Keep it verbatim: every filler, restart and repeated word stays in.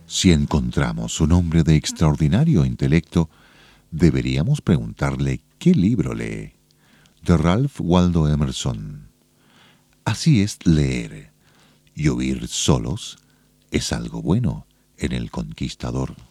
Si encontramos un hombre de extraordinario intelecto, deberíamos preguntarle qué libro lee. De Ralph Waldo Emerson. Así es leer, y oír solos es algo bueno en El Conquistador.